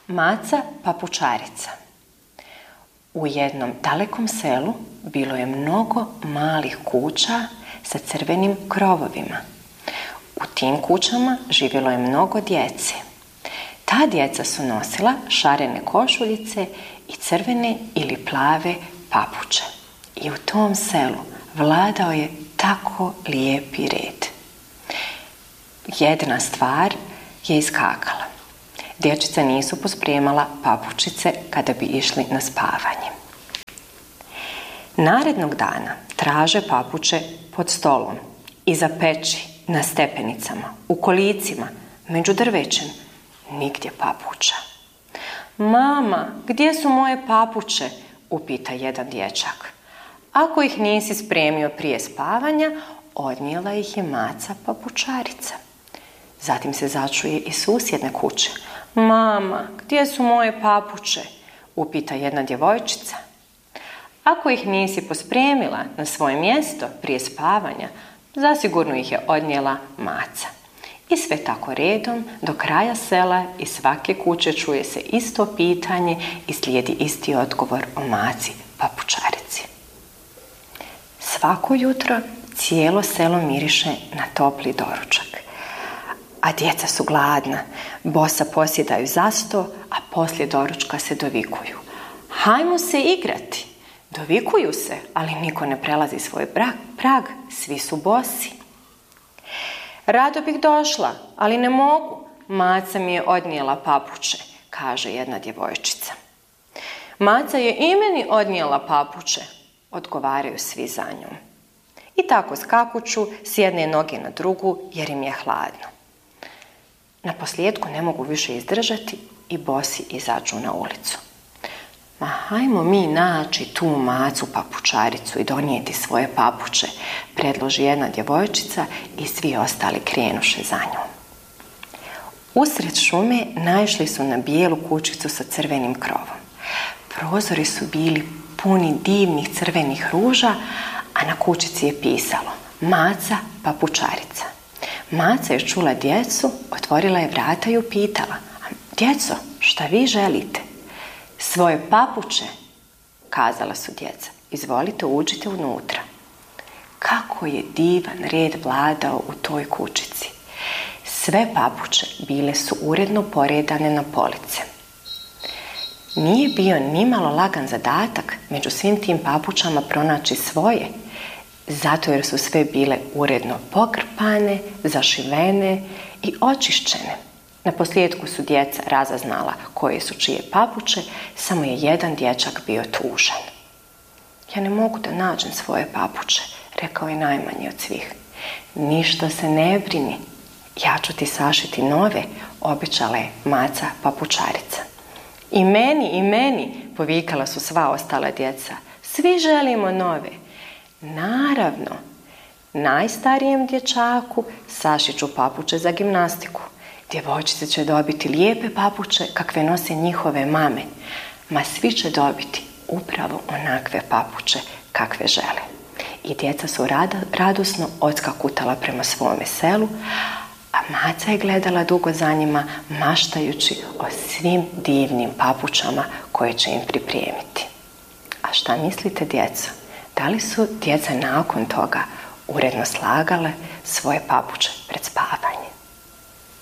Maca papučarica. U jednom dalekom selu bilo je mnogo malih kuća sa crvenim krovovima. U tim kućama živjelo je mnogo djece. Ta djeca su nosila šarene košuljice i crvene ili plave papuče. I u tom selu vladao je tako lijepi red. Jedna stvar je iskakala. Dječice nisu pospremala papučice kada bi išli na spavanje. Narednog dana traže papuče pod stolom, iza peći, na stepenicama, u kolicima, među drvećem. Nigdje papuča. Mama, gdje su moje papuče? Upita jedan dječak. Ako ih nisi spremio prije spavanja, odnijela ih je maca papučarica. Zatim se začuje iz susjedne kuće. Mama, gdje su moje papuče? Upita jedna djevojčica. Ako ih nisi pospremila na svoje mjesto prije spavanja, zasigurno ih je odnijela maca. I sve tako redom, do kraja sela i svake kuće čuje se isto pitanje i slijedi isti odgovor o maci papučarici. Svako jutro cijelo selo miriše na topli doručak. A djeca su gladna, bosa posjedaju za sto, a poslije doručka se dovikuju. Hajmo se igrati! Dovikuju se, ali niko ne prelazi svoj prag, svi su bosi. Rado bih došla, ali ne mogu. Maca mi je odnijela papuče, kaže jedna djevojčica. Maca je i meni odnijela papuče, odgovaraju svi za njom. I tako skakuću s jedne noge na drugu jer im je hladno. Naposljetku ne mogu više izdržati i bosi izađu na ulicu. Ma hajmo mi naći tu macu papučaricu i donijeti svoje papuče, predloži jedna djevojčica i svi ostali krenuše za njom. Usred šume naišli su na bijelu kućicu sa crvenim krovom. Prozori su bili puni divnih crvenih ruža, a na kućici je pisalo Maca papučarica. Maca je čula djecu, otvorila je vrata i upitala: Djeco, šta vi želite? Svoje papuče, kazala su djeca. Izvolite, uđite unutra. Kako je divan red vladao u toj kućici. Sve papuče bile su uredno poredane na police. Nije bio nimalo lagan zadatak među svim tim papučama pronaći svoje, zato jer su sve bile uredno pokrpane, zašivene i očišćene. Naposljetku su djeca razaznala koje su čije papuče, samo je jedan dječak bio tužan. Ja ne mogu da nađem svoje papuče, rekao je najmanji od svih. Ništa se ne brini, ja ću ti sašiti nove, obećala je maca papučarica. I meni, povikala su sva ostala djeca. Svi želimo nove. Naravno, najstarijem dječaku sašit ću papuče za gimnastiku. Djevojčice će dobiti lijepe papuče kakve nose njihove mame. Ma svi će dobiti upravo onakve papuče kakve žele. I djeca su radosno odskakutala prema svome selu, a maca je gledala dugo za njima, maštajući o svim divnim papučama koje će im pripremiti. A šta mislite, djeco? Da li su djeca nakon toga uredno slagale svoje papuče pred spavanje?